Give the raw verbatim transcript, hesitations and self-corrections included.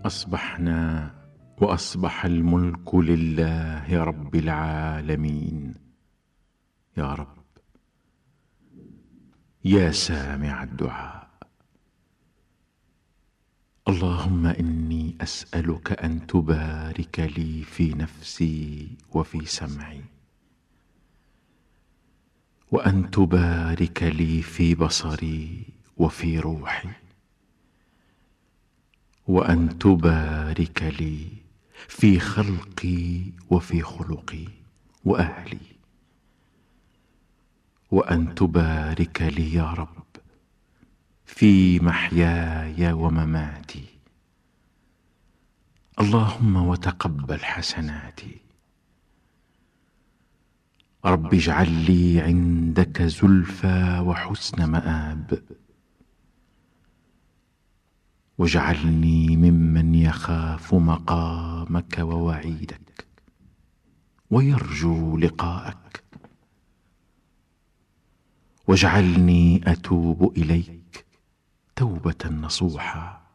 أصبحنا وأصبح الملك لله رب العالمين. يا رب، يا سامع الدعاء، اللهم إني أسألك أن تبارك لي في نفسي وفي سمعي، وأن تبارك لي في بصري وفي روحي، وأن تبارك لي في خلقي وفي خلقي وأهلي، وأن تبارك لي يا رب في محياي ومماتي. اللهم وتقبل حسناتي. رب اجعل لي عندك زلفى وحسن مآب، واجعلني ممن يخاف مقامك ووعيدك ويرجو لقاءك، واجعلني أتوب إليك توبة نصوحا